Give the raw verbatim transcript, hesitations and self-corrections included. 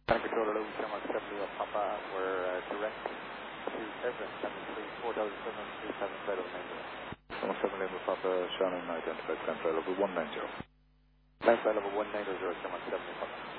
Controller Louis Shamrock seventy of Papa, we're uh, direct to Everett, seven three four seven three seven zero nine zero. Shamrock seven Lima Papa, Shannon identified climb flight level one nine zero. Climb flight level one nine zero, Shamrock seventy Papa.